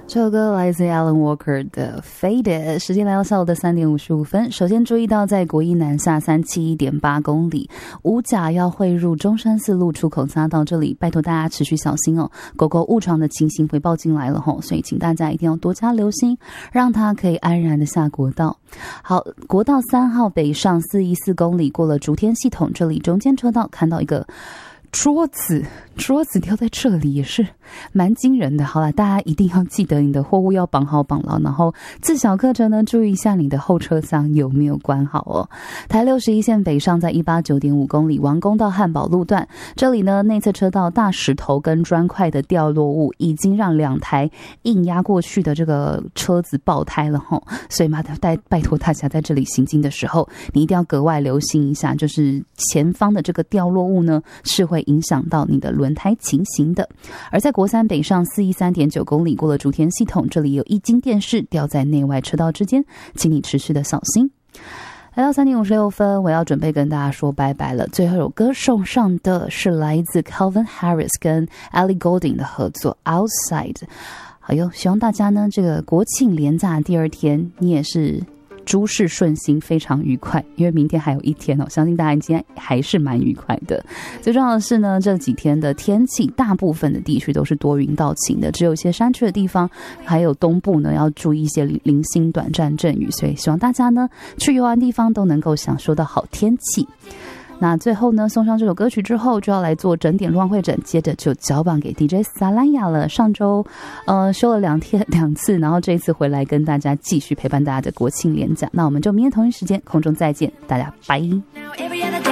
这首歌来自 Alan Walker 的 Faded。 时间来到下午的3点55分。首先注意到，在国一南下371.8公里，五甲要汇入中山四路出口匝道这里，拜托大家持续小心哦，狗狗误闯的情形回报进来了吼，所以请大家一定要多加留心，让它可以安然的下国道。好，国道3号北上414公里，过了竹田系统这里，中间车道看到一个桌子掉在这里也是蛮惊人的。好了，大家一定要记得你的货物要绑好绑牢，然后自小课程呢注意一下你的后车厢有没有关好哦。台61线北上在189.5公里，王宫到汉堡路段这里呢，内侧车道大石头跟砖块的掉落物已经让2台硬压过去的这个车子爆胎了吼，所以拜托大家在这里行进的时候，你一定要格外留心一下，就是前方的这个掉落物呢是会影响到你的轮胎情形的。而在国3北上413.9公里，过了竹田系统这里有一斤电视掉在内外车道之间，请你持续的小心。来到3点56分，我要准备跟大家说拜拜了。最后一首歌送上的是来自 Calvin Harris 跟 Ellie Goulding 的合作 Outside。 好哟，希望大家呢这个国庆连假第2天你也是诸事顺心，非常愉快，因为明天还有1天哦，相信大家今天还是蛮愉快的。最重要的是呢，这几天的天气大部分的地区都是多云到晴的，只有一些山区的地方还有东部呢要注意一些零星短暂阵雨，所以希望大家呢去游玩地方都能够享受到好天气。那最后呢，送上这首歌曲之后，就要来做整点乱会诊，接着就交棒给 DJ 萨兰雅了。上周休了2次，然后这一次回来跟大家继续陪伴大家的国庆连假。那我们就明天同一时间空中再见，大家拜。